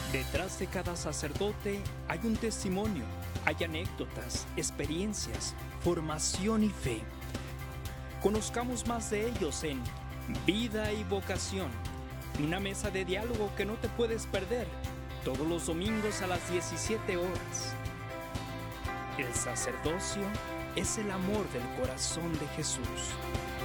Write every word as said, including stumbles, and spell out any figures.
Detrás de cada sacerdote hay un testimonio, hay anécdotas, experiencias, formación y fe. Conozcamos más de ellos en Vida y Vocación, una mesa de diálogo que no te puedes perder, todos los domingos a las diecisiete horas. El sacerdocio es el amor del corazón de Jesús.